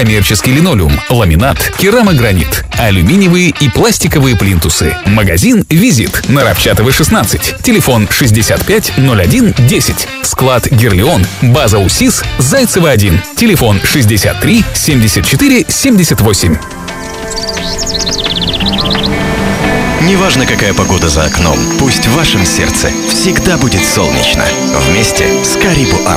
коммерческий линолеум, ламинат, керамогранит, алюминиевые и пластиковые плинтусы. Магазин «Визит» на Равчатова, 16. Телефон 65 01 10. Склад «Герлион», база УСИС, Зайцева, 1. Телефон 63 74 78. Неважно, какая погода за окном, пусть в вашем сердце всегда будет солнечно. Вместе с Карибу Арт.